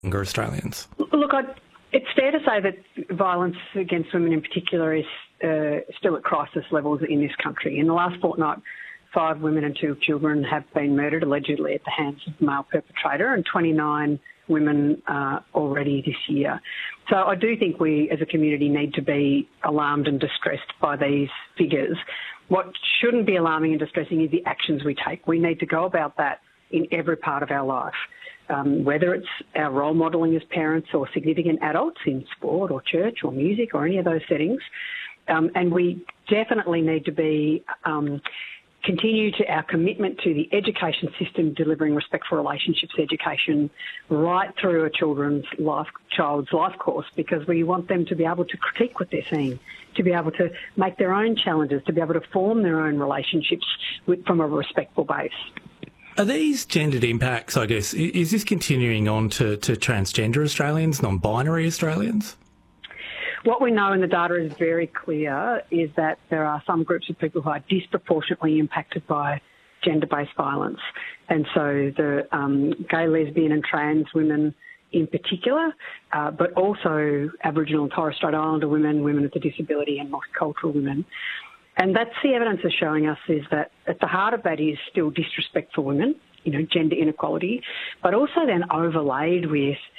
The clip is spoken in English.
younger Australians? Look, it's fair to say that violence against women in particular is still at crisis levels in this country. In the last fortnight, 5 women and 2 children have been murdered allegedly at the hands of the male perpetrator, and 29 women already this year. So I do think we as a community need to be alarmed and distressed by these figures. What shouldn't be alarming and distressing is the actions we take. We need to go about that in every part of our life, whether it's our role modelling as parents or significant adults in sport or church or music or any of those settings. And we definitely need to be continue to our commitment to the education system delivering respectful relationships education right through a child's life course, because we want them to be able to critique what they're seeing, to be able to make their own challenges, to be able to form their own relationships from a respectful base. Are these gendered impacts, I guess, is this continuing on to transgender Australians, non-binary Australians? What we know in the data is very clear is that there are some groups of people who are disproportionately impacted by gender-based violence. And so the gay, lesbian and trans women in particular, but also Aboriginal and Torres Strait Islander women, women with a disability and multicultural women. And that's the evidence is showing us is that at the heart of that is still disrespect for women, gender inequality, but also then overlaid with